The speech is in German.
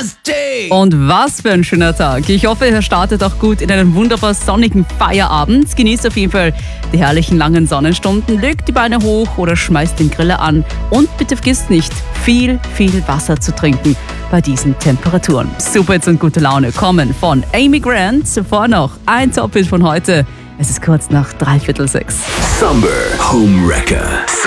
Day! Und was für ein schöner Tag. Ich hoffe, ihr startet auch gut in einen wunderbar sonnigen Feierabend. Genießt auf jeden Fall die herrlichen langen Sonnenstunden, legt die Beine hoch oder schmeißt den Griller an. Und bitte vergisst nicht, viel Wasser zu trinken bei diesen Temperaturen. Super Hits und gute Laune kommen von Amy Grant. Zuvor noch ein Top-Hit von heute. Es ist kurz nach 5:45. Summer Home Wrecker.